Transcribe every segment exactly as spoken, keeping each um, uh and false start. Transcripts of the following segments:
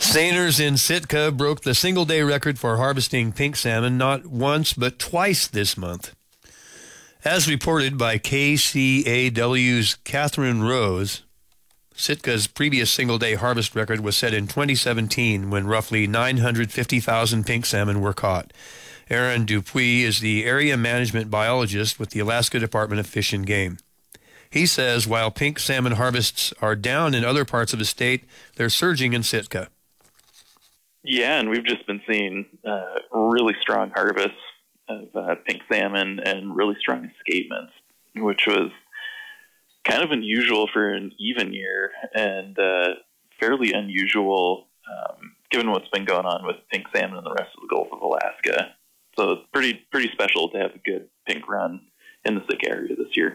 Seiners in Sitka broke the single-day record for harvesting pink salmon not once but twice this month. As reported by K C A W's Catherine Rose, Sitka's previous single-day harvest record was set in twenty seventeen when roughly nine hundred fifty thousand pink salmon were caught. Aaron Dupuis is the area management biologist with the Alaska Department of Fish and Game. He says while pink salmon harvests are down in other parts of the state, they're surging in Sitka. Yeah, and we've just been seeing uh, really strong harvests of uh, pink salmon and really strong escapements, which was kind of unusual for an even year and uh, fairly unusual um, given what's been going on with pink salmon in the rest of the Gulf of Alaska. So it's pretty pretty special to have a good pink run in the Sitka area this year.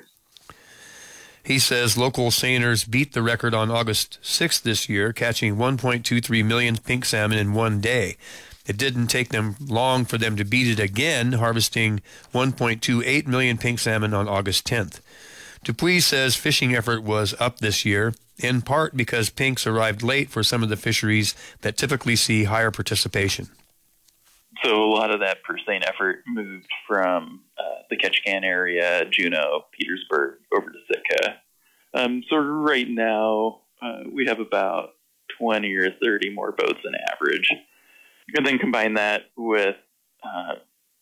He says local seiners beat the record on August sixth this year, catching one point two three million pink salmon in one day. It didn't take them long for them to beat it again, harvesting one point two eight million pink salmon on August tenth. Dupuis says fishing effort was up this year, in part because pinks arrived late for some of the fisheries that typically see higher participation. So a lot of that per seine effort moved from uh, the Ketchikan area, Juneau, Petersburg, over to Sitka. Um, so right now, uh, we have about twenty or thirty more boats than average. And then combine that with uh,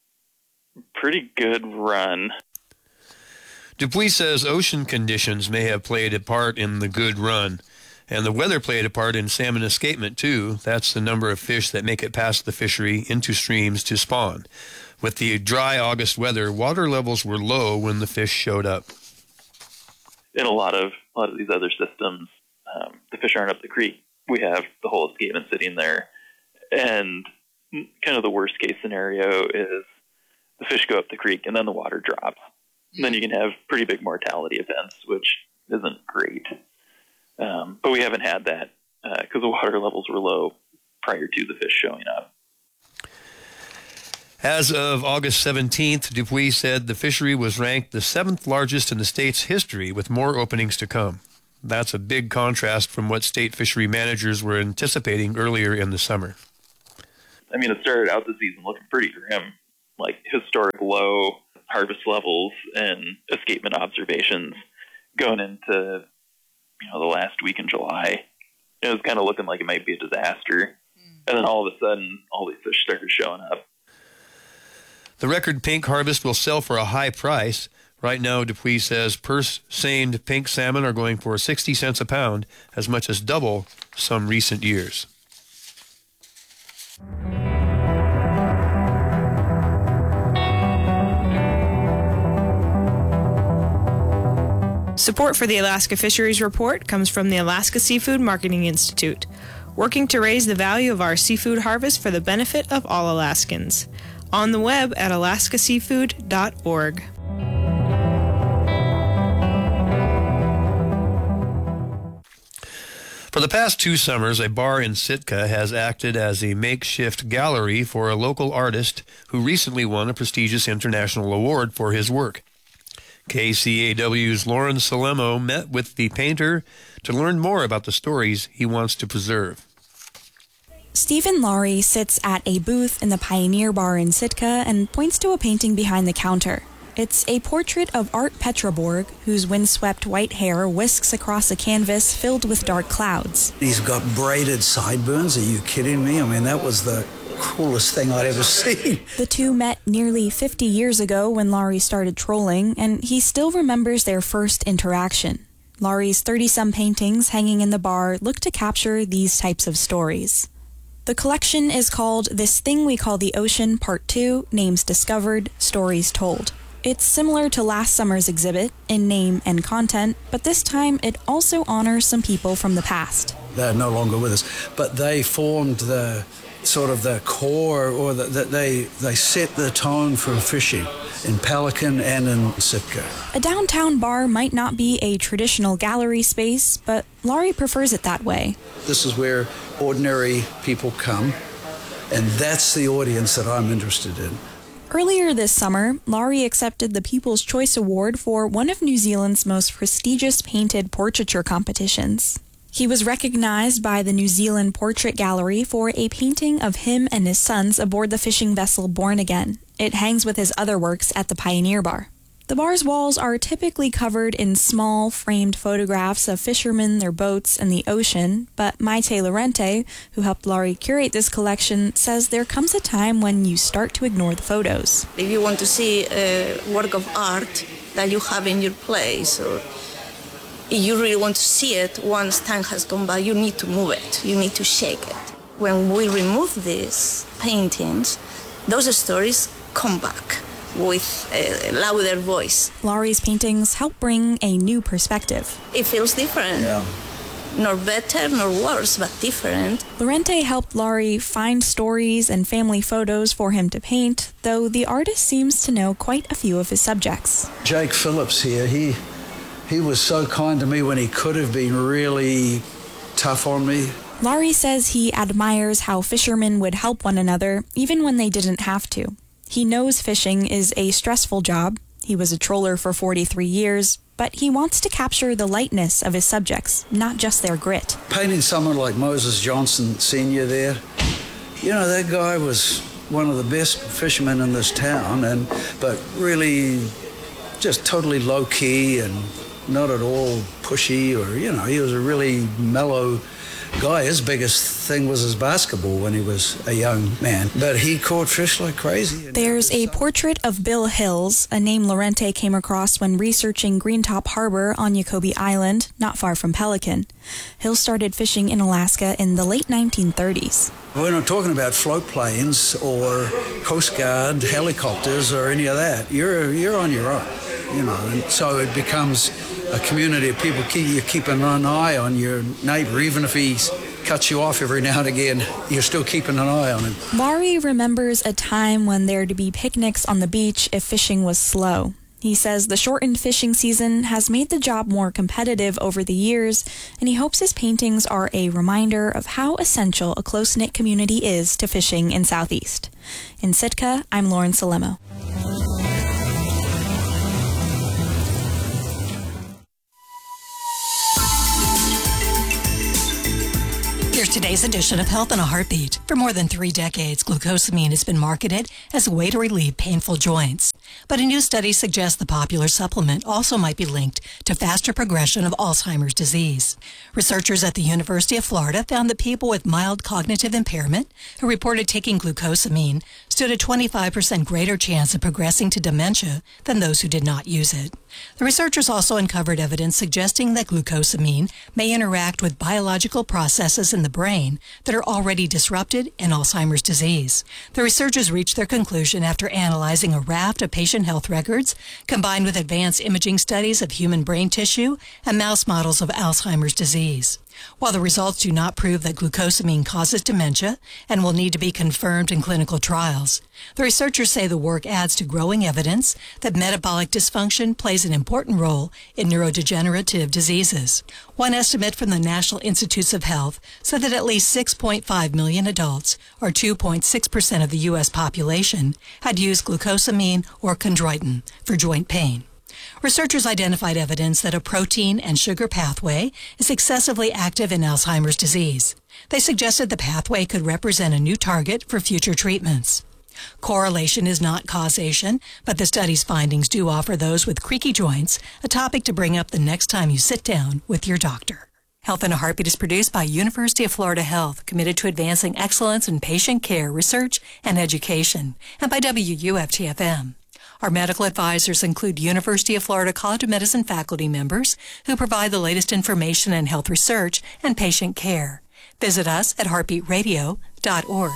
pretty good run. Dupuis says ocean conditions may have played a part in the good run, and the weather played a part in salmon escapement too. That's the number of fish that make it past the fishery into streams to spawn. With the dry August weather, water levels were low when the fish showed up. In a lot of a lot of these other systems, um, the fish aren't up the creek. We have the whole escapement sitting there. And kind of the worst case scenario is the fish go up the creek and then the water drops. And then you can have pretty big mortality events, which isn't great. Um, but we haven't had that because uh, the water levels were low prior to the fish showing up. As of August seventeenth, Dupuis said the fishery was ranked the seventh largest in the state's history, with more openings to come. That's a big contrast from what state fishery managers were anticipating earlier in the summer. I mean, it started out the season looking pretty grim, like historic low harvest levels and escapement observations going into, you know, the last week in July. It was kind of looking like it might be a disaster. Mm. And then all of a sudden, all these fish started showing up. The record pink harvest will sell for a high price. Right now, Dupuis says purse-seined pink salmon are going for sixty cents a pound, as much as double some recent years. Support for the Alaska Fisheries Report comes from the Alaska Seafood Marketing Institute, working to raise the value of our seafood harvest for the benefit of all Alaskans. On the web at alaska seafood dot org. For the past two summers, a bar in Sitka has acted as a makeshift gallery for a local artist who recently won a prestigious international award for his work. K C A W's Lauren Salemo met with the painter to learn more about the stories he wants to preserve. Stephen Laurie sits at a booth in the Pioneer Bar in Sitka and points to a painting behind the counter. It's a portrait of Art Petraborg, whose windswept white hair whisks across a canvas filled with dark clouds. He's got braided sideburns. Are you kidding me? I mean, that was the coolest thing I'd ever seen. The two met nearly fifty years ago when Laurie started trolling, and he still remembers their first interaction. Laurie's thirty-some paintings hanging in the bar look to capture these types of stories. The collection is called This Thing We Call the Ocean Part two, Names Discovered, Stories Told. It's similar to last summer's exhibit in name and content, but this time it also honors some people from the past. They're no longer with us, but they formed the sort of the core, or that the, they they set the tone for fishing in Pelican and in Sitka. A downtown bar might not be a traditional gallery space, but Laurie prefers it that way. This is where ordinary people come, and that's the audience that I'm interested in. Earlier this summer, Laurie accepted the People's Choice Award for one of New Zealand's most prestigious painted portraiture competitions. He was recognized by the New Zealand Portrait Gallery for a painting of him and his sons aboard the fishing vessel Born Again. It hangs with his other works at the Pioneer Bar. The bar's walls are typically covered in small, framed photographs of fishermen, their boats, and the ocean, but Maite Lorente, who helped Laurie curate this collection, says there comes a time when you start to ignore the photos. If you want to see a work of art that you have in your place, or you really want to see it once time has gone by, you need to move it, you need to shake it. When we remove these paintings, those stories come back with a louder voice. Laurie's paintings help bring a new perspective. It feels different. Yeah. Nor better nor worse, but different. Lorente helped Laurie find stories and family photos for him to paint, though the artist seems to know quite a few of his subjects. Jake Phillips here, he he was so kind to me when he could have been really tough on me. Laurie says he admires how fishermen would help one another, even when they didn't have to. He knows fishing is a stressful job. He was a troller for forty-three years, but he wants to capture the lightness of his subjects, not just their grit. Painting someone like Moses Johnson Senior there, you know, that guy was one of the best fishermen in this town, and but really just totally low-key and not at all pushy, or, you know, he was a really mellow guy. His biggest thing was his basketball when he was a young man, but he caught fish like crazy. There's a portrait of Bill Hills, a name Lorente came across when researching Greentop Harbor on Yakobi Island, not far from Pelican. Hills started fishing in Alaska in the late nineteen thirties. We're not talking about float planes or Coast Guard helicopters or any of that. You're you're on your own, you know, and so it becomes a community of people. Keep, you're keeping an eye on your neighbor, even if he cuts you off every now and again, you're still keeping an eye on him. Laurie remembers a time when there'd be picnics on the beach if fishing was slow. He says the shortened fishing season has made the job more competitive over the years, and he hopes his paintings are a reminder of how essential a close-knit community is to fishing in Southeast. In Sitka, I'm Lauren Salemo. Here's today's edition of Health in a Heartbeat. For more than three decades, glucosamine has been marketed as a way to relieve painful joints. But a new study suggests the popular supplement also might be linked to faster progression of Alzheimer's disease. Researchers at the University of Florida found that people with mild cognitive impairment who reported taking glucosamine stood a twenty-five percent greater chance of progressing to dementia than those who did not use it. The researchers also uncovered evidence suggesting that glucosamine may interact with biological processes in the brain that are already disrupted in Alzheimer's disease. The researchers reached their conclusion after analyzing a raft of patient health records combined with advanced imaging studies of human brain tissue and mouse models of Alzheimer's disease. While the results do not prove that glucosamine causes dementia and will need to be confirmed in clinical trials, the researchers say the work adds to growing evidence that metabolic dysfunction plays an important role in neurodegenerative diseases. One estimate from the National Institutes of Health said that at least six point five million adults, or two point six percent of the U S population, had used glucosamine or chondroitin for joint pain. Researchers identified evidence that a protein and sugar pathway is excessively active in Alzheimer's disease. They suggested the pathway could represent a new target for future treatments. Correlation is not causation, but the study's findings do offer those with creaky joints a topic to bring up the next time you sit down with your doctor. Health in a Heartbeat is produced by University of Florida Health, committed to advancing excellence in patient care, research, and education, and by W U F T F M. Our medical advisors include University of Florida College of Medicine faculty members who provide the latest information in health research and patient care. Visit us at heartbeat radio dot org.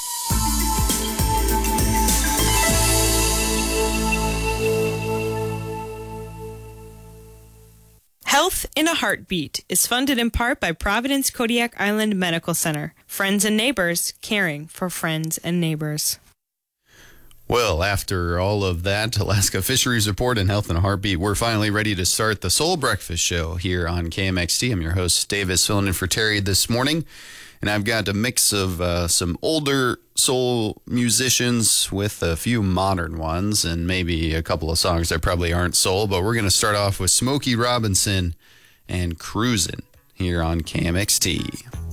Health in a Heartbeat is funded in part by Providence Kodiak Island Medical Center. Friends and neighbors caring for friends and neighbors. Well, after all of that Alaska Fisheries Report and Health in a Heartbeat, we're finally ready to start the Soul Breakfast Show here on K M X T. I'm your host, Davis, filling in for Terry this morning. And I've got a mix of uh, some older soul musicians with a few modern ones and maybe a couple of songs that probably aren't soul. But we're going to start off with Smokey Robinson and Cruisin'. here on K M X T.